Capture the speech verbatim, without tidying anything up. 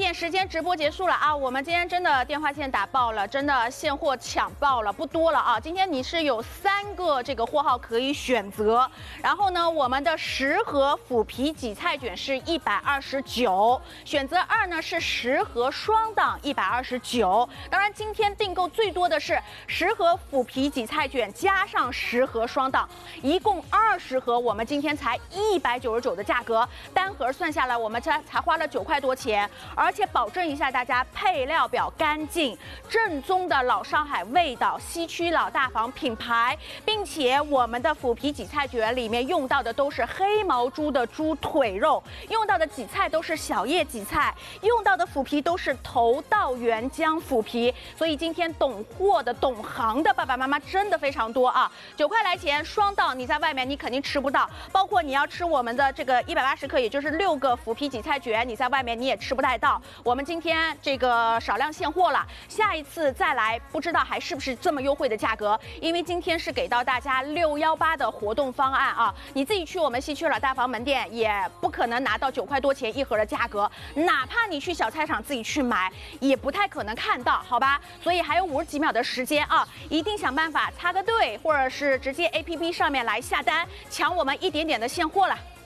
点时间直播结束了啊！我们今天真的电话线打爆了，真的现货抢爆了，不多了啊！今天你是有三个这个货号可以选择，然后呢，我们的十盒腐皮挤菜卷是一百二十九，选择二呢是十盒双档一百二十九。当然，今天订购最多的是十盒腐皮挤菜卷加上十盒双档，一共二十盒，我们今天才一百九十九的价格，单盒算下来我们才才花了九块多钱。 而且保证一下大家配料表干净，正宗的老上海味道，西区老大房品牌，并且我们的腐皮挤菜卷里面用到的都是黑毛猪的猪腿肉，用到的挤菜都是小叶挤菜，用到的腐皮都是头道原浆腐皮，所以今天懂货的、懂行的爸爸妈妈真的非常多啊！九块来钱双档，你在外面你肯定吃不到，包括你要吃我们的这个一百八十克，也就是六个腐皮挤菜卷，你在外面你也吃不太到。 我们今天这个少量现货了，下一次再来，不知道还是不是这么优惠的价格？因为今天是给到大家六幺八的活动方案啊，你自己去我们西区老大房门店，也不可能拿到九块多钱一盒的价格，哪怕你去小菜场自己去买，也不太可能看到，好吧？所以还有五十几秒的时间啊，一定想办法插个队，或者是直接 A P P 上面来下单，抢我们一点点的现货了。